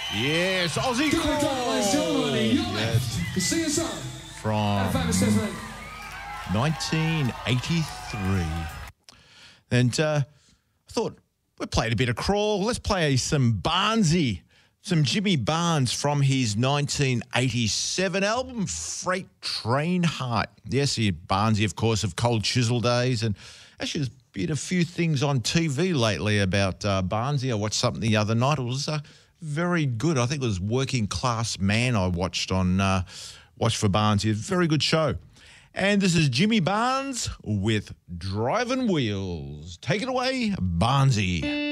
Yes, Aussie Give it a go, ladies and gentlemen. You're left. You sing a song. from 1983. And I thought, we played a bit of crawl. Let's play some Barnsey, some Jimmy Barnes from his 1987 album, Freight Train Heart. Yes, Barnsey, of course, of Cold Chisel days. And actually, there's been a few things on TV lately about Barnsey. I watched something the other night. It was very good. I think it was Working Class Man I watched on Watch for Barnsey. A very good show. And this is Jimmy Barnes with Driving Wheels. Take it away, Barnsey.